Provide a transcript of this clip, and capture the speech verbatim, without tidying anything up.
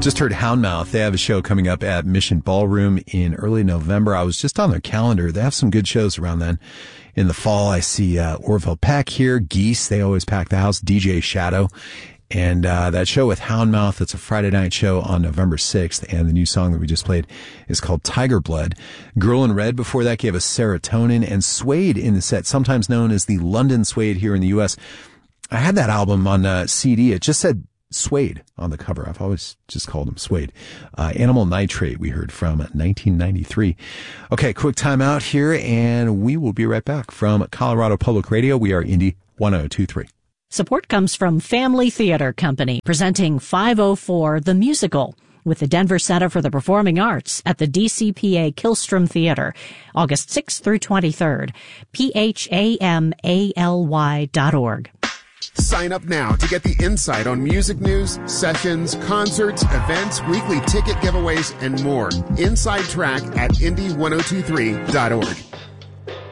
Just heard Houndmouth. They have a show coming up at Mission Ballroom in early November. I was just on their calendar. They have some good shows around then. In the fall, I see uh, Orville Peck here. Geese, they always pack the house. D J Shadow. And uh that show with Houndmouth, it's a Friday night show on November sixth. And the new song that we just played is called Tiger Blood. Girl in Red before that gave us Serotonin. And Suede in the set, sometimes known as the London Suede here in the U S. I had that album on uh, C D. It just said Suede on the cover. I've always just called him Suede. Uh, Animal Nitrate we heard from nineteen ninety-three. Okay, quick time out here, and we will be right back from Colorado Public Radio. We are Indy one oh two point three. Support comes from Family Theater Company, presenting five oh four The Musical with the Denver Center for the Performing Arts at the D C P A Killstrom Theater, August sixth through twenty-third. P H A M A L Y dot org. Sign up now to get the insight on music news, sessions, concerts, events, weekly ticket giveaways, and more. Inside Track at Indy one oh two three dot org.